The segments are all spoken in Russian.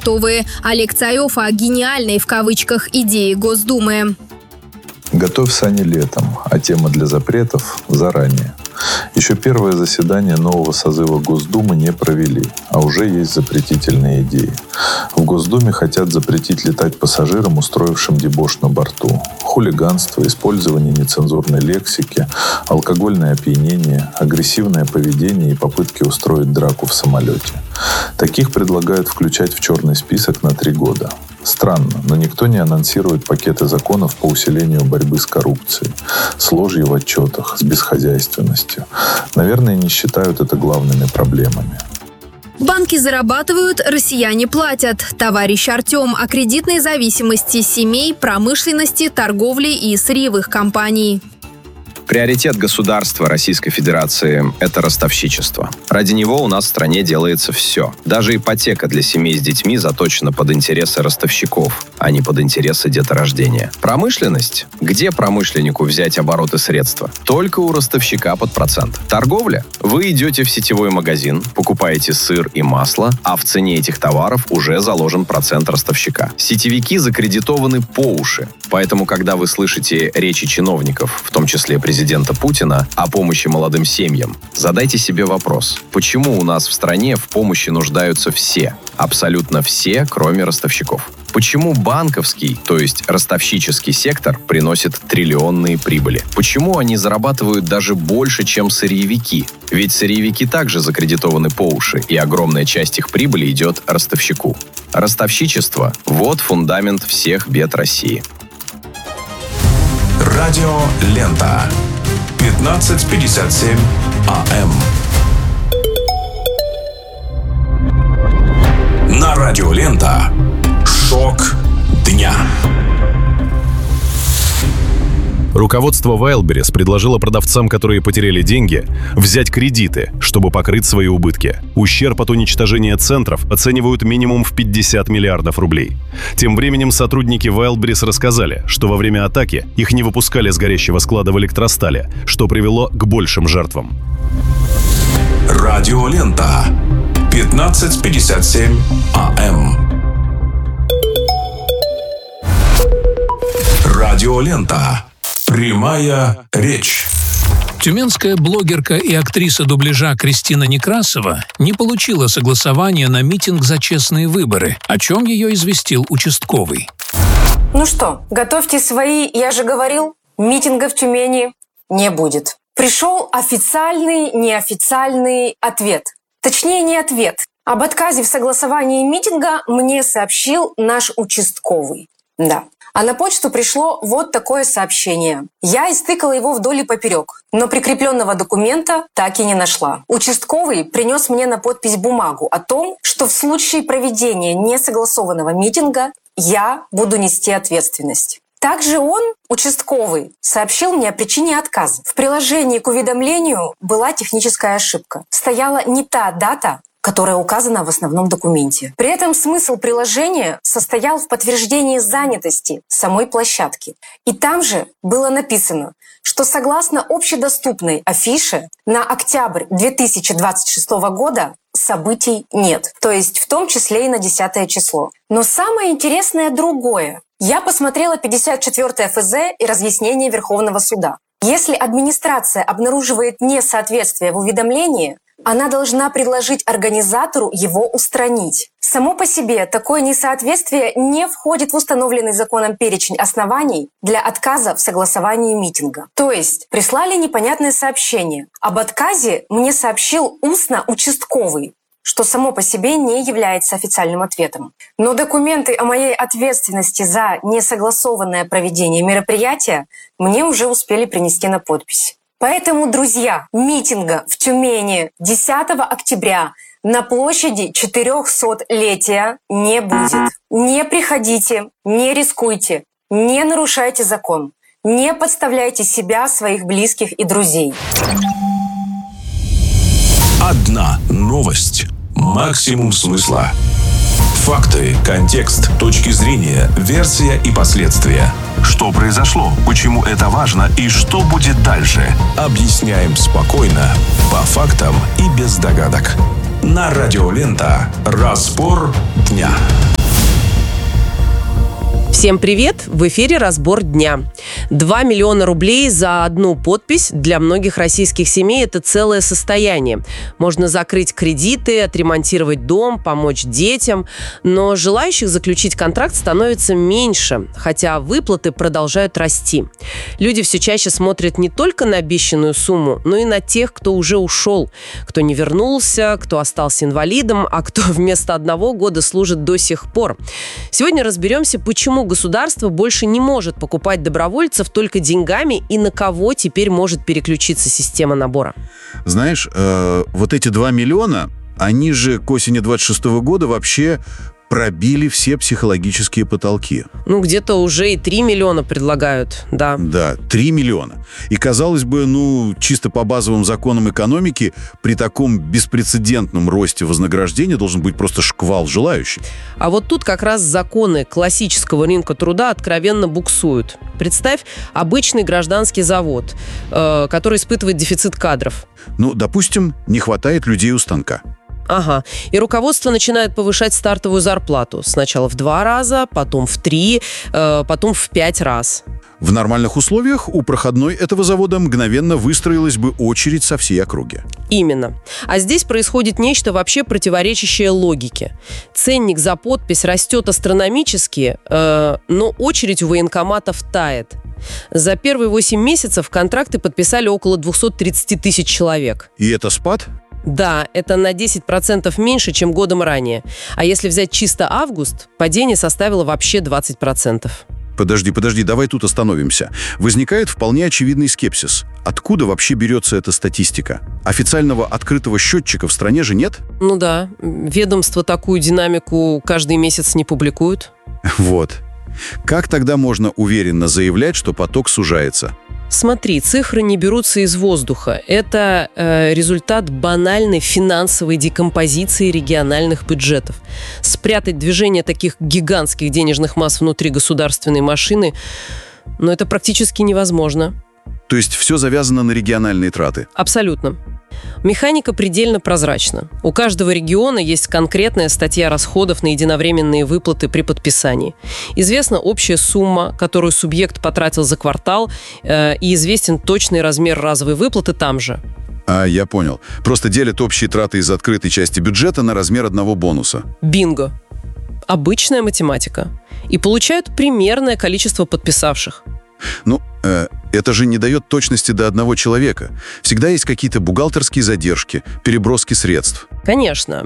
готовы. Олег Цаев о гениальной в кавычках идее Госдумы. Готовь сани летом, а тема для запретов заранее. Еще первое заседание нового созыва Госдумы не провели, а уже есть запретительные идеи. В Госдуме хотят запретить летать пассажирам, устроившим дебош на борту. Хулиганство, использование нецензурной лексики, алкогольное опьянение, агрессивное поведение и попытки устроить драку в самолете. Таких предлагают включать в черный список на 3 года. Странно, но никто не анонсирует пакеты законов по усилению борьбы с коррупцией, с ложью в отчетах, с бесхозяйственностью. Наверное, не считают это главными проблемами. Банки зарабатывают, россияне платят. Товарищ Артем о кредитной зависимости семей, промышленности, торговли и сырьевых компаний. Приоритет государства Российской Федерации – это ростовщичество. Ради него у нас в стране делается все. Даже ипотека для семей с детьми заточена под интересы ростовщиков, а не под интересы деторождения. Промышленность? Где промышленнику взять обороты средства? Только у ростовщика под процент. Торговля? Вы идете в сетевой магазин, покупаете сыр и масло, а в цене этих товаров уже заложен процент ростовщика. Сетевики закредитованы по уши. Поэтому, когда вы слышите речи чиновников, в том числе президента Путина, о помощи молодым семьям, задайте себе вопрос: почему у нас в стране в помощи нуждаются все? Абсолютно все, кроме ростовщиков. Почему банковский, то есть ростовщический сектор, приносит триллионные прибыли? Почему они зарабатывают даже больше, чем сырьевики? Ведь сырьевики также закредитованы по уши, и огромная часть их прибыли идет ростовщику. Ростовщичество – вот фундамент всех бед России. Радио Лента. 15:57 АМ. На Радио Лента. Шок дня. Руководство Wildberries предложило продавцам, которые потеряли деньги, взять кредиты, чтобы покрыть свои убытки. Ущерб от уничтожения центров оценивают минимум в 50 миллиардов рублей. Тем временем сотрудники Wildberries рассказали, что во время атаки их не выпускали с горящего склада в электростале, что привело к большим жертвам. Радио Лента. 15:57 АМ. Радио Лента. Прямая речь. Тюменская блогерка и актриса дубляжа Кристина Некрасова не получила согласования на митинг за честные выборы, о чем ее известил участковый. Ну что, готовьте свои, я же говорил, митинга в Тюмени не будет. Пришел официальный, неофициальный ответ. Точнее, не ответ. Об отказе в согласовании митинга мне сообщил наш участковый. Да. А на почту пришло вот такое сообщение. Я истыкала его вдоль и поперек, но прикрепленного документа так и не нашла. Участковый принес мне на подпись бумагу о том, что в случае проведения несогласованного митинга я буду нести ответственность. Также он, участковый, сообщил мне о причине отказа. В приложении к уведомлению была техническая ошибка. Стояла не та дата, которая указана в основном документе. При этом смысл приложения состоял в подтверждении занятости самой площадки. И там же было написано, что согласно общедоступной афише на октябрь 2026 года событий нет. То есть в том числе и на 10 число. Но самое интересное другое. Я посмотрела 54 ФЗ и разъяснение Верховного суда. Если администрация обнаруживает несоответствие в уведомлении, она должна предложить организатору его устранить. Само по себе такое несоответствие не входит в установленный законом перечень оснований для отказа в согласовании митинга. То есть прислали непонятное сообщение. Об отказе мне сообщил устно участковый, что само по себе не является официальным ответом. Но документы о моей ответственности за несогласованное проведение мероприятия мне уже успели принести на подпись. Поэтому, друзья, митинга в Тюмени 10 октября на площади 400-летия не будет. Не приходите, не рискуйте, не нарушайте закон, не подставляйте себя, своих близких и друзей. Одна новость. Максимум смысла. Факты, контекст, точки зрения, версия и последствия. Что произошло, почему это важно и что будет дальше. Объясняем спокойно, по фактам и без догадок. На Радио Лента. Разбор дня. Всем привет! В эфире «Разбор дня». 2 миллиона рублей за одну подпись для многих российских семей – это целое состояние. Можно закрыть кредиты, отремонтировать дом, помочь детям. Но желающих заключить контракт становится меньше, хотя выплаты продолжают расти. Люди все чаще смотрят не только на обещанную сумму, но и на тех, кто уже ушел, кто не вернулся, кто остался инвалидом, а кто вместо 1 года служит до сих пор. Сегодня разберемся, почему государство больше не может покупать добровольцев только деньгами и на кого теперь может переключиться система набора. Знаешь, вот эти 2 миллиона, они же к осени 26 года вообще пробили все психологические потолки. Где-то уже и 3 миллиона предлагают, да. Да, 3 миллиона. И, казалось бы, чисто по базовым законам экономики, при таком беспрецедентном росте вознаграждения должен быть просто шквал желающих. А вот тут как раз законы классического рынка труда откровенно буксуют. Представь обычный гражданский завод, который испытывает дефицит кадров. Допустим, не хватает людей у станка. Ага. И руководство начинает повышать стартовую зарплату. Сначала в 2 раза, потом в 3, потом в 5 раз. В нормальных условиях у проходной этого завода мгновенно выстроилась бы очередь со всей округи. Именно. А здесь происходит нечто вообще противоречащее логике. Ценник за подпись растет астрономически, но очередь у военкоматов тает. За первые 8 месяцев контракты подписали около 230 тысяч человек. И это спад? Да, это на 10% меньше, чем годом ранее. А если взять чисто август, падение составило вообще 20%. Подожди, давай тут остановимся. Возникает вполне очевидный скепсис. Откуда вообще берется эта статистика? Официального открытого счетчика в стране же нет? Да, ведомство такую динамику каждый месяц не публикуют. Вот. Как тогда можно уверенно заявлять, что поток сужается? Смотри, цифры не берутся из воздуха. Это результат банальной финансовой декомпозиции региональных бюджетов. Спрятать движение таких гигантских денежных масс внутри государственной машины, это практически невозможно. То есть все завязано на региональные траты? Абсолютно. Механика предельно прозрачна. У каждого региона есть конкретная статья расходов на единовременные выплаты при подписании. Известна общая сумма, которую субъект потратил за квартал, и известен точный размер разовой выплаты там же. Я понял. Просто делят общие траты из открытой части бюджета на размер одного бонуса. Бинго. Обычная математика. И получают примерное количество подписавших. Это же не дает точности до одного человека. Всегда есть какие-то бухгалтерские задержки, переброски средств. Конечно.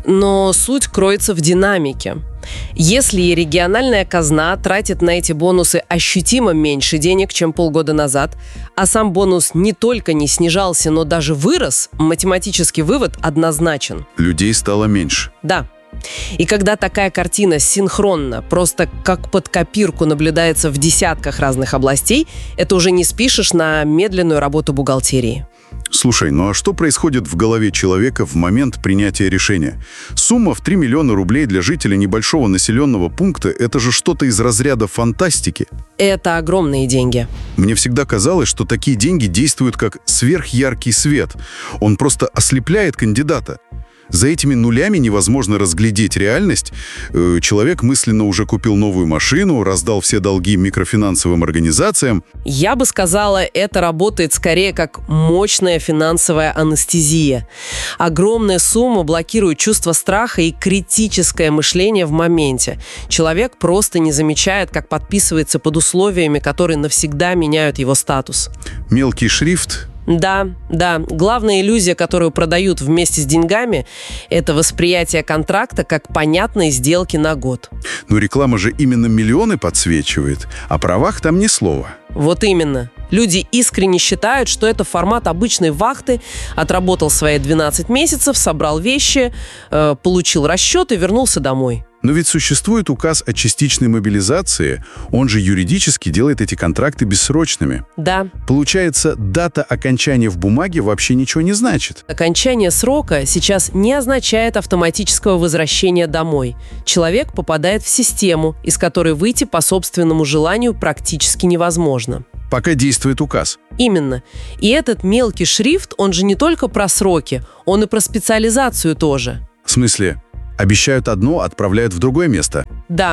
Но суть кроется в динамике. Если региональная казна тратит на эти бонусы ощутимо меньше денег, чем полгода назад, а сам бонус не только не снижался, но даже вырос, математический вывод однозначен. Людей стало меньше. Да. И когда такая картина синхронно, просто как под копирку наблюдается в десятках разных областей, это уже не спишешь на медленную работу бухгалтерии. Слушай, а что происходит в голове человека в момент принятия решения? Сумма в 3 миллиона рублей для жителя небольшого населенного пункта – это же что-то из разряда фантастики. Это огромные деньги. Мне всегда казалось, что такие деньги действуют как сверхяркий свет. Он просто ослепляет кандидата. За этими нулями невозможно разглядеть реальность. Человек мысленно уже купил новую машину, раздал все долги микрофинансовым организациям. Я бы сказала, это работает скорее как мощная финансовая анестезия. Огромная сумма блокирует чувство страха и критическое мышление в моменте. Человек просто не замечает, как подписывается под условиями, которые навсегда меняют его статус. Мелкий шрифт. Да. Главная иллюзия, которую продают вместе с деньгами, это восприятие контракта как понятной сделки на год. Но реклама же именно миллионы подсвечивает, о правах там ни слова. Вот именно. Люди искренне считают, что это формат обычной вахты, отработал свои 12 месяцев, собрал вещи, получил расчет и вернулся домой. Но ведь существует указ о частичной мобилизации, он же юридически делает эти контракты бессрочными. Да. Получается, дата окончания в бумаге вообще ничего не значит. Окончание срока сейчас не означает автоматического возвращения домой. Человек попадает в систему, из которой выйти по собственному желанию практически невозможно. Пока действует указ. Именно. И этот мелкий шрифт, он же не только про сроки, он и про специализацию тоже. В смысле? Обещают одно, отправляют в другое место? Да.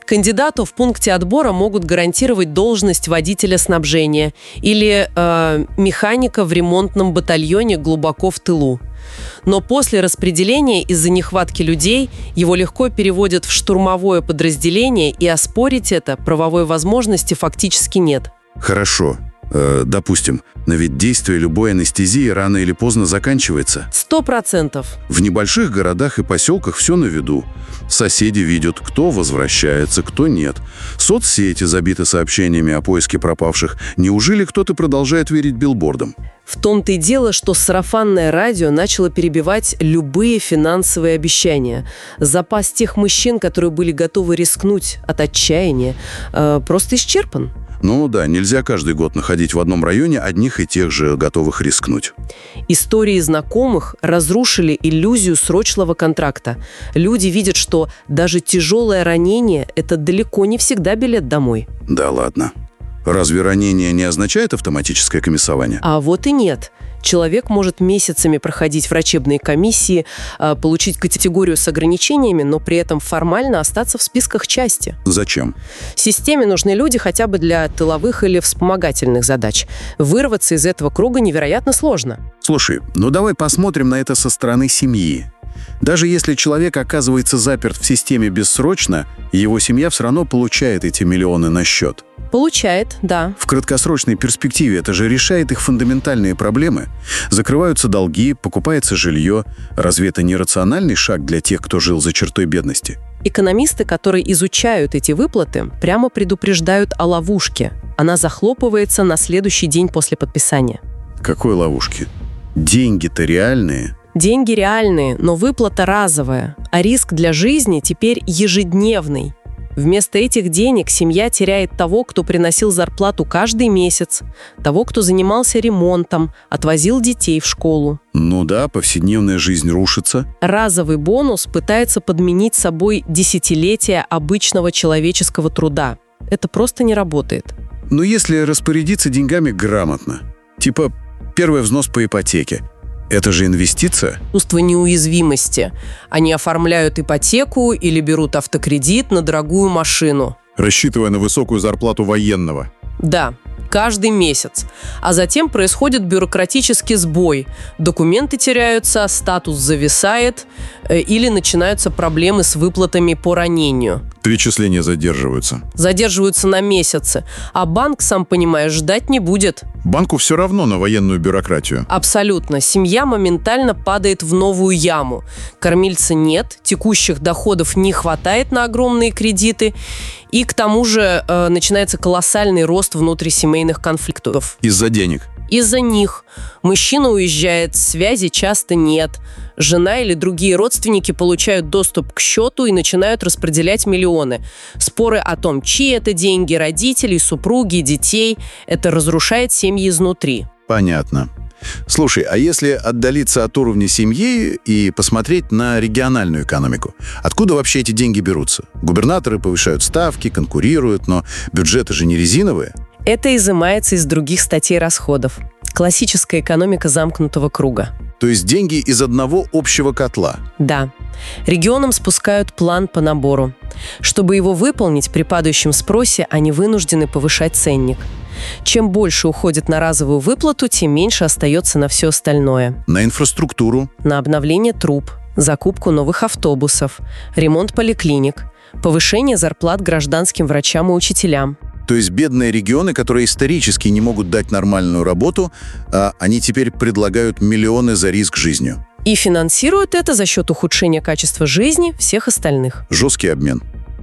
Кандидату в пункте отбора могут гарантировать должность водителя снабжения или механика в ремонтном батальоне глубоко в тылу. Но после распределения из-за нехватки людей его легко переводят в штурмовое подразделение, и оспорить это правовой возможности фактически нет. Хорошо. Допустим, но ведь действие любой анестезии рано или поздно заканчивается. 100%. В небольших городах и поселках все на виду. Соседи видят, кто возвращается, кто нет. Соцсети забиты сообщениями о поиске пропавших. Неужели кто-то продолжает верить билбордам? В том-то и дело, что сарафанное радио начало перебивать любые финансовые обещания. Запас тех мужчин, которые были готовы рискнуть от отчаяния, просто исчерпан. Ну да, нельзя каждый год находить в одном районе одних и тех же готовых рискнуть. Истории знакомых разрушили иллюзию срочного контракта. Люди видят, что даже тяжелое ранение – это далеко не всегда билет домой. Да ладно. Разве ранение не означает автоматическое комиссование? А вот и нет. Человек может месяцами проходить врачебные комиссии, получить категорию с ограничениями, но при этом формально остаться в списках части. Зачем? Системе нужны люди хотя бы для тыловых или вспомогательных задач. Вырваться из этого круга невероятно сложно. Слушай, ну давай посмотрим на это со стороны семьи. Даже если человек оказывается заперт в системе бессрочно, его семья все равно получает эти миллионы на счет. Получает, да. В краткосрочной перспективе это же решает их фундаментальные проблемы. Закрываются долги, покупается жилье. Разве это не рациональный шаг для тех, кто жил за чертой бедности? Экономисты, которые изучают эти выплаты, прямо предупреждают о ловушке. Она захлопывается на следующий день после подписания. Какой ловушки? Деньги-то реальные. Деньги реальные, но выплата разовая, а риск для жизни теперь ежедневный. Вместо этих денег семья теряет того, кто приносил зарплату каждый месяц, того, кто занимался ремонтом, отвозил детей в школу. Ну да, повседневная жизнь рушится. Разовый бонус пытается подменить собой десятилетия обычного человеческого труда. Это просто не работает. Но если распорядиться деньгами грамотно, типа первый взнос по ипотеке, это же инвестиция? Чувство неуязвимости. Они оформляют ипотеку или берут автокредит на дорогую машину. Рассчитывая на высокую зарплату военного. Да, каждый месяц. А затем происходит бюрократический сбой. Документы теряются, статус зависает, или начинаются проблемы с выплатами по ранению. Перечисления задерживаются. Задерживаются на месяцы. А банк, сам понимаешь, ждать не будет. Банку все равно на военную бюрократию. Абсолютно. Семья моментально падает в новую яму. Кормильца нет, текущих доходов не хватает на огромные кредиты. И к тому же начинается колоссальный рост внутрисемейных конфликтов. Из-за денег? Из-за них. Мужчина уезжает, связи часто нет. Жена или другие родственники получают доступ к счету и начинают распределять миллионы. Споры о том, чьи это деньги, родителей, супруги, детей, это разрушает семьи изнутри. Понятно. Слушай, а если отдалиться от уровня семьи и посмотреть на региональную экономику? Откуда вообще эти деньги берутся? Губернаторы повышают ставки, конкурируют, но бюджеты же не резиновые. Это изымается из других статей расходов. Классическая экономика замкнутого круга. То есть деньги из одного общего котла? Да. Регионам спускают план по набору. Чтобы его выполнить при падающем спросе, они вынуждены повышать ценник. Чем больше уходит на разовую выплату, тем меньше остается на все остальное. На инфраструктуру? На обновление труб, закупку новых автобусов, ремонт поликлиник, повышение зарплат гражданским врачам и учителям. То есть бедные регионы, которые исторически не могут дать нормальную работу, они теперь предлагают миллионы за риск жизнью. И финансируют это за счет ухудшения качества жизни всех остальных. Жесткий обмен.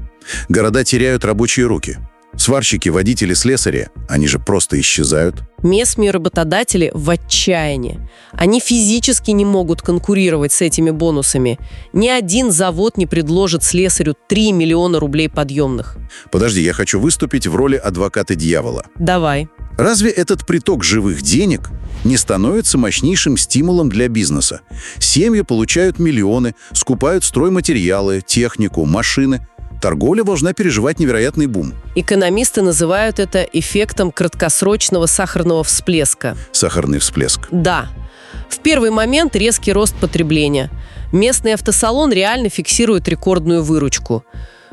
Города теряют рабочие руки. Сварщики, водители, слесари, они же просто исчезают. Местные работодатели в отчаянии. Они физически не могут конкурировать с этими бонусами. Ни один завод не предложит слесарю 3 миллиона рублей подъемных. Подожди, я хочу выступить в роли адвоката дьявола. Давай. Разве этот приток живых денег не становится мощнейшим стимулом для бизнеса? Семьи получают миллионы, скупают стройматериалы, технику, машины. Торговля должна переживать невероятный бум. Экономисты называют это эффектом краткосрочного сахарного всплеска. Сахарный всплеск. Да. В первый момент резкий рост потребления. Местный автосалон реально фиксирует рекордную выручку.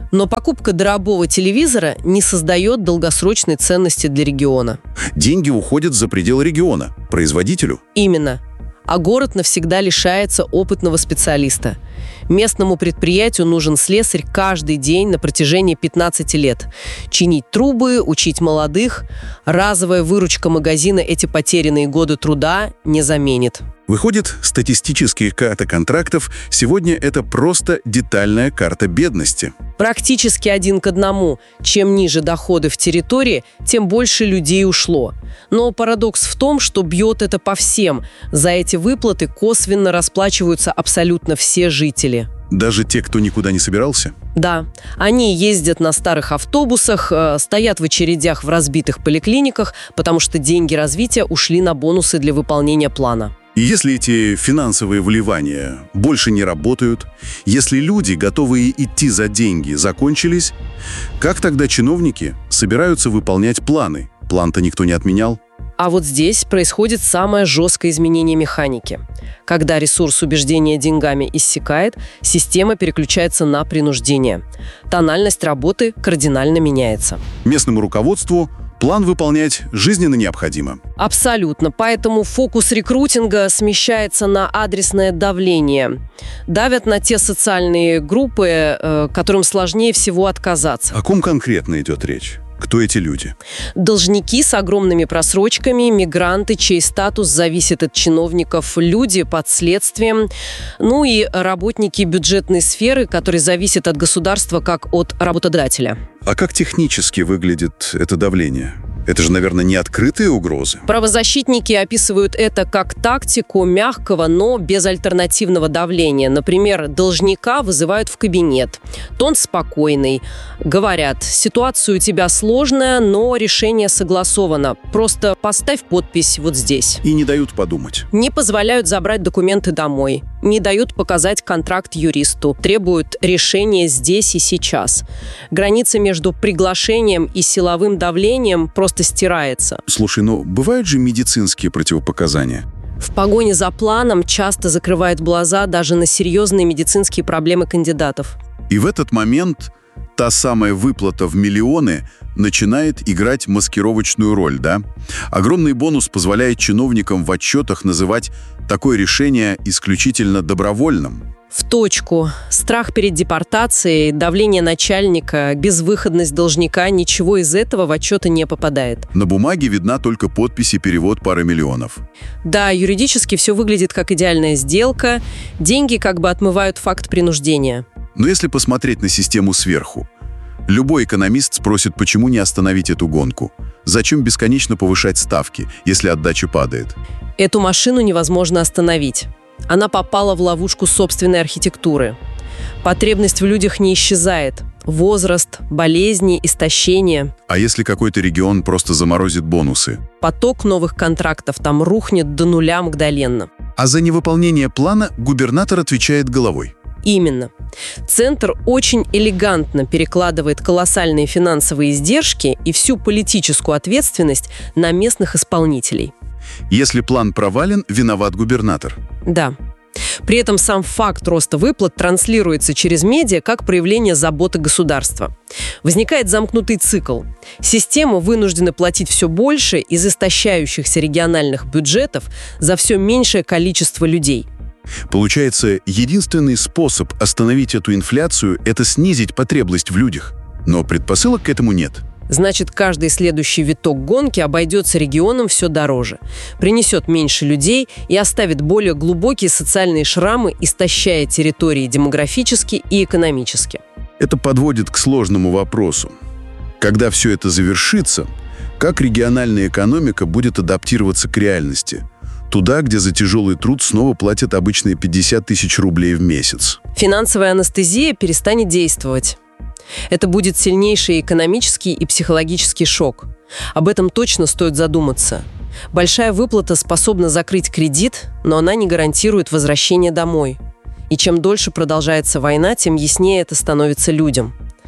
Но покупка дорогого телевизора не создает долгосрочной ценности для региона. Деньги уходят за пределы региона, производителю. Именно. А город навсегда лишается опытного специалиста. Местному предприятию нужен слесарь каждый день на протяжении 15 лет. Чинить трубы, учить молодых. Разовая выручка магазина эти потерянные годы труда не заменит. Выходит, статистические карты контрактов сегодня это просто детальная карта бедности. Практически 1 к 1. Чем ниже доходы в территории, тем больше людей ушло. Но парадокс в том, что бьет это по всем. За эти выплаты косвенно расплачиваются абсолютно все жители. Даже те, кто никуда не собирался? Да, они ездят на старых автобусах, стоят в очередях в разбитых поликлиниках, потому что деньги развития ушли на бонусы для выполнения плана. И если эти финансовые вливания больше не работают, если люди, готовые идти за деньги, закончились, как тогда чиновники собираются выполнять планы? План-то никто не отменял. А вот здесь происходит самое жесткое изменение механики. Когда ресурс убеждения деньгами иссякает, система переключается на принуждение. Тональность работы кардинально меняется. Местному руководству план выполнять жизненно необходимо. Абсолютно. Поэтому фокус рекрутинга смещается на адресное давление. Давят на те социальные группы, которым сложнее всего отказаться. О ком конкретно идет речь? Кто эти люди? Должники с огромными просрочками, мигранты, чей статус зависит от чиновников, люди под следствием, ну и работники бюджетной сферы, которые зависят от государства как от работодателя. А как технически выглядит это давление? Это же, наверное, не открытые угрозы. Правозащитники описывают это как тактику мягкого, но безальтернативного давления. Например, должника вызывают в кабинет. Тон спокойный. Говорят, ситуация у тебя сложная, но решение согласовано. Просто поставь подпись вот здесь. И не дают подумать. Не позволяют забрать документы домой. Не дают показать контракт юристу. Требуют решения здесь и сейчас. Граница между приглашением и силовым давлением просто стирается. Слушай, ну бывают же медицинские противопоказания? В погоне за планом часто закрывают глаза даже на серьезные медицинские проблемы кандидатов. И в этот момент та самая выплата в миллионы начинает играть маскировочную роль, да? Огромный бонус позволяет чиновникам в отчетах называть такое решение исключительно добровольным. В точку. Страх перед депортацией, давление начальника, безвыходность должника – ничего из этого в отчеты не попадает. На бумаге видна только подпись и перевод пары миллионов. Да, юридически все выглядит как идеальная сделка. Деньги как бы отмывают факт принуждения. Но если посмотреть на систему сверху, любой экономист спросит, почему не остановить эту гонку? Зачем бесконечно повышать ставки, если отдача падает? Эту машину невозможно остановить. Она попала в ловушку собственной архитектуры. Потребность в людях не исчезает. Возраст, болезни, истощение. А если какой-то регион просто заморозит бонусы? Поток новых контрактов там рухнет до нуля мгновенно. А за невыполнение плана губернатор отвечает головой. Именно. Центр очень элегантно перекладывает колоссальные финансовые издержки и всю политическую ответственность на местных исполнителей. Если план провален, виноват губернатор. Да. При этом сам факт роста выплат транслируется через медиа как проявление заботы государства. Возникает замкнутый цикл. Система вынуждена платить все больше из истощающихся региональных бюджетов за все меньшее количество людей. Получается, единственный способ остановить эту инфляцию – это снизить потребность в людях. Но предпосылок к этому нет. Значит, каждый следующий виток гонки обойдется регионам все дороже, принесет меньше людей и оставит более глубокие социальные шрамы, истощая территории демографически и экономически. Это подводит к сложному вопросу. Когда все это завершится, как региональная экономика будет адаптироваться к реальности? Туда, где за тяжелый труд снова платят обычные 50 тысяч рублей в месяц. Финансовая анестезия перестанет действовать. Это будет сильнейший экономический и психологический шок. Об этом точно стоит задуматься. Большая выплата способна закрыть кредит, но она не гарантирует возвращение домой. И чем дольше продолжается война, тем яснее это становится людям.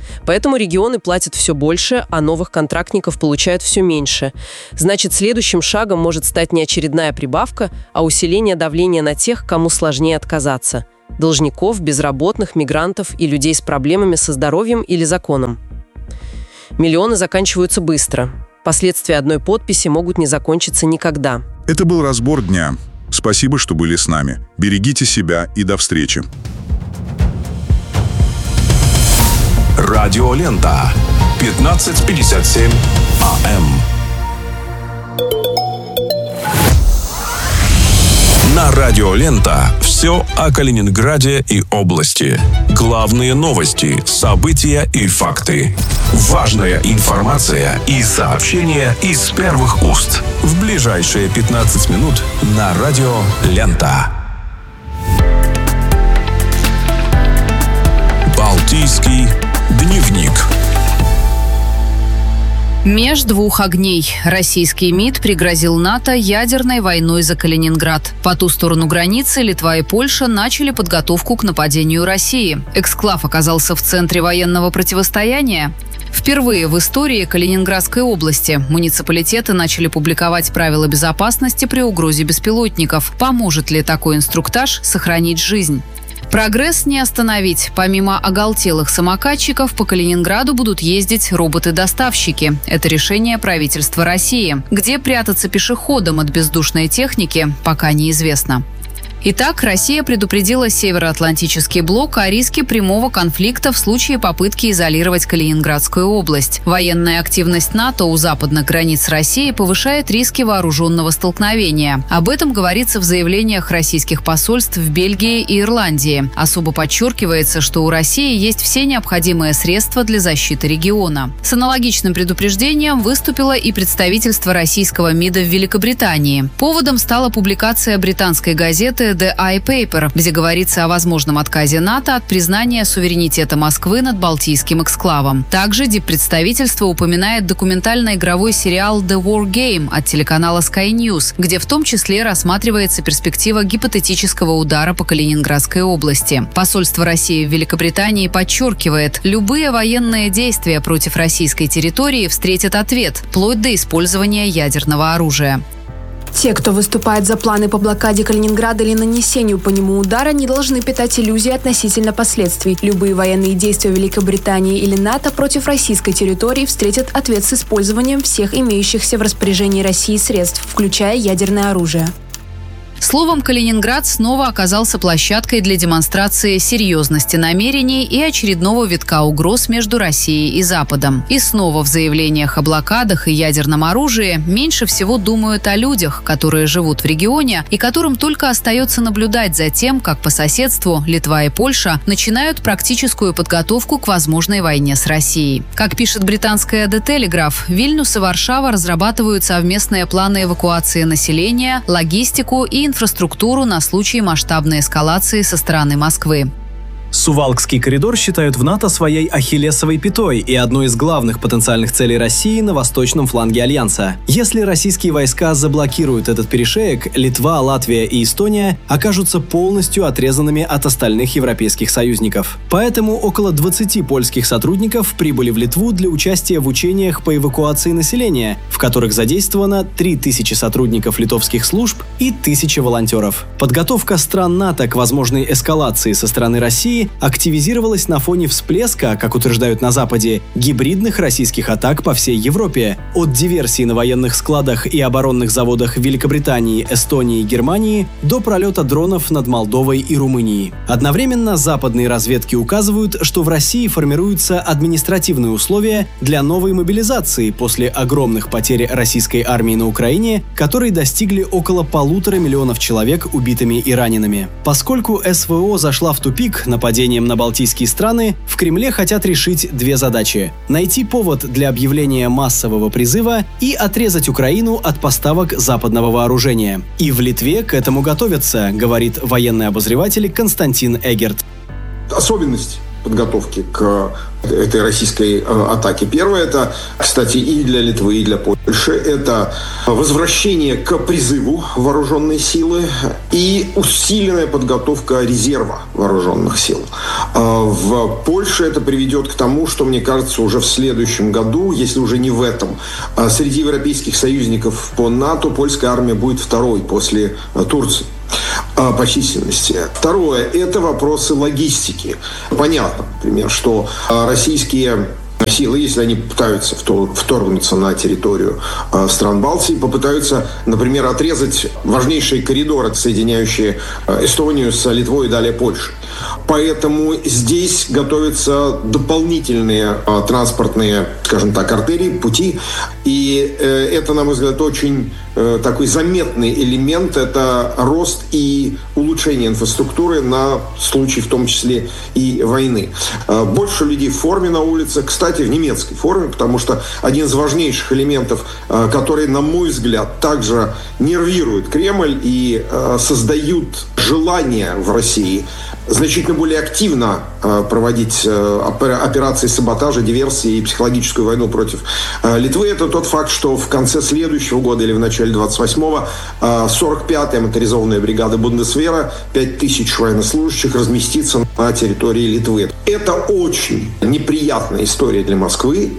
Поэтому регионы платят все больше, а новых контрактников получают все меньше. Значит, следующим шагом может стать не очередная прибавка, а усиление давления на тех, кому сложнее отказаться. Должников, безработных, мигрантов и людей с проблемами со здоровьем или законом. Миллионы заканчиваются быстро. Последствия одной подписи могут не закончиться никогда. Это был разбор дня. Спасибо, что были с нами. Берегите себя и до встречи. Радиолента. 15:57 АМ. На Радиолента все о Калининграде и области. Главные новости, события и факты. Важная информация и сообщения из первых уст. В ближайшие 15 минут на Радиолента. Балтийский дневник. Меж двух огней. Российский МИД пригрозил НАТО ядерной войной за Калининград. По ту сторону границы Литва и Польша начали подготовку к нападению России. Эксклав оказался в центре военного противостояния. Впервые в истории Калининградской области муниципалитеты начали публиковать правила безопасности при угрозе беспилотников. Поможет ли такой инструктаж сохранить жизнь? Прогресс не остановить. Помимо оголтелых самокатчиков, по Калининграду будут ездить роботы-доставщики. Это решение правительства России. Где прятаться пешеходам от бездушной техники, пока неизвестно. Итак, Россия предупредила Североатлантический блок о риске прямого конфликта в случае попытки изолировать Калининградскую область. Военная активность НАТО у западных границ России повышает риски вооруженного столкновения. Об этом говорится в заявлениях российских посольств в Бельгии и Ирландии. Особо подчеркивается, что у России есть все необходимые средства для защиты региона. С аналогичным предупреждением выступило и представительство российского МИДа в Великобритании. Поводом стала публикация британской газеты The iPaper, где говорится о возможном отказе НАТО от признания суверенитета Москвы над Балтийским эксклавом. Также диппредставительство упоминает документально-игровой сериал The War Game от телеканала Sky News, где в том числе рассматривается перспектива гипотетического удара по Калининградской области. Посольство России в Великобритании подчеркивает, любые военные действия против российской территории встретят ответ, вплоть до использования ядерного оружия. Те, кто выступает за планы по блокаде Калининграда или нанесению по нему удара, не должны питать иллюзий относительно последствий. Любые военные действия Великобритании или НАТО против российской территории встретят ответ с использованием всех имеющихся в распоряжении России средств, включая ядерное оружие. Словом, Калининград снова оказался площадкой для демонстрации серьезности намерений и очередного витка угроз между Россией и Западом. И снова в заявлениях о блокадах и ядерном оружии меньше всего думают о людях, которые живут в регионе и которым только остается наблюдать за тем, как по соседству Литва и Польша начинают практическую подготовку к возможной войне с Россией. Как пишет британская The Telegraph, Вильнюс и Варшава разрабатывают совместные планы эвакуации населения, логистику и инфраструктуру на случай масштабной эскалации со стороны Москвы. Сувалкский коридор считают в НАТО своей ахиллесовой пятой и одной из главных потенциальных целей России на восточном фланге Альянса. Если российские войска заблокируют этот перешеек, Литва, Латвия и Эстония окажутся полностью отрезанными от остальных европейских союзников. Поэтому около 20 польских сотрудников прибыли в Литву для участия в учениях по эвакуации населения, в которых задействовано 3000 сотрудников литовских служб и 1000 волонтеров. Подготовка стран НАТО к возможной эскалации со стороны России активизировалась на фоне всплеска, как утверждают на Западе, гибридных российских атак по всей Европе. От диверсий на военных складах и оборонных заводах Великобритании, Эстонии и Германии до пролета дронов над Молдовой и Румынией. Одновременно западные разведки указывают, что в России формируются административные условия для новой мобилизации после огромных потерь российской армии на Украине, которые достигли около 1,5 миллиона человек убитыми и ранеными. Поскольку СВО зашла в тупик, нападением на балтийские страны, в Кремле хотят решить две задачи – найти повод для объявления массового призыва и отрезать Украину от поставок западного вооружения. И в Литве к этому готовятся, говорит военный обозреватель Константин Эгерт. Особенность подготовки к этой российской атаке. Первое, это, кстати, и для Литвы, и для Польши, это возвращение к призыву вооруженной силы и усиленная подготовка резерва вооруженных сил. В Польше это приведет к тому, что, мне кажется, уже в следующем году, если уже не в этом, среди европейских союзников по НАТО польская армия будет второй после Турции по численности. Второе – это вопросы логистики. Понятно, например, что российские силы, если они пытаются вторгнуться на территорию стран Балтии, попытаются, например, отрезать важнейшие коридоры, соединяющие Эстонию с Литвой и далее Польшей. Поэтому здесь готовятся дополнительные транспортные, скажем так, артерии, пути. И это, на мой взгляд, очень такой заметный элемент. Это рост и улучшение инфраструктуры на случай, в том числе, и войны. Больше людей в форме на улице. Кстати, в немецкой форме, потому что один из важнейших элементов, который, на мой взгляд, также нервирует Кремль и создают желание в России значительно более активно проводить операции саботажа, диверсии и психологическую войну против Литвы. Это тот факт, что в конце следующего года или в начале 28-го 45-я моторизованная бригада Бундесвера, 5000 военнослужащих, разместится на территории Литвы. Это очень неприятная история для Москвы.